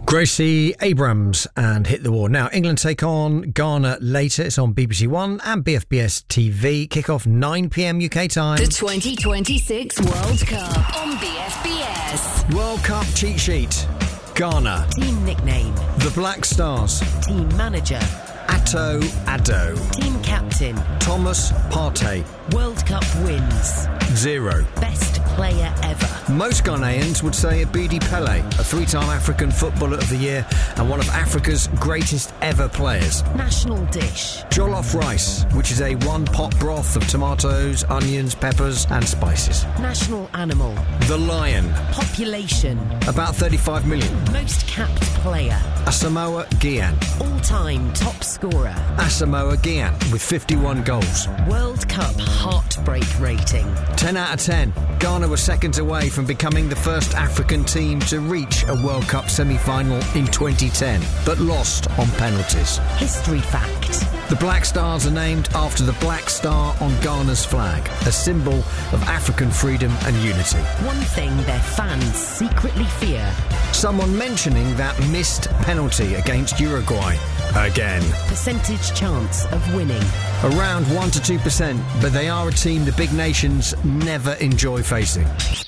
Gracie Abrams and Hit the Wall. Now, England take on Ghana later. It's on BBC One and BFBS TV. Kick-off 9 p.m. UK time. The 2026 World Cup on BFBS. World Cup cheat sheet. Ghana. Team nickname. The Black Stars. Team manager. Atto Addo. Team captain. Thomas Partey. World Cup wins. 0. Best player ever. Most Ghanaians would say Abidi Pele, a 3-time African Footballer of the Year and one of Africa's greatest ever players. National dish. Jollof rice, which is a one-pot broth of tomatoes, onions, peppers and spices. National animal. The lion. Population. About 35 million. Most capped player. Asamoah Gyan. All-time top scorer. Asamoah Gyan with 51 goals. World Cup heartbreak rating. 10 out of 10. Ghana were seconds away from becoming the first African team to reach a World Cup semi-final in 2010, but lost on penalties. History fact. The Black Stars are named after the black star on Ghana's flag, a symbol of African freedom and unity. One thing their fans secretly fear. Someone mentioning that missed penalty against Uruguay again. Percentage chance of winning. Around 1 to 2%, but they are a team the big nations never enjoy facing.